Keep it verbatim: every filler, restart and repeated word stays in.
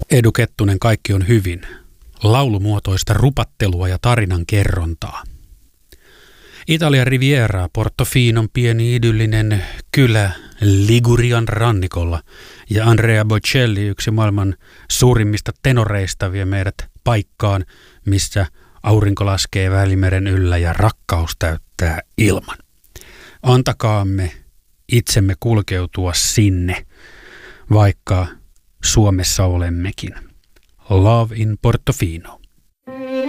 Edu Kettunen, Kaikki on hyvin. Laulumuotoista rupattelua ja tarinan kerrontaa. Italian Riviera, Portofinon pieni idyllinen kylä Ligurian rannikolla ja Andrea Bocelli, yksi maailman suurimmista tenoreista, vie meidät paikkaan, missä aurinko laskee Välimeren yllä ja rakkaus täyttää ilman. Antakaamme itsemme kulkeutua sinne, vaikka Suomessa olemmekin. Love in Portofino.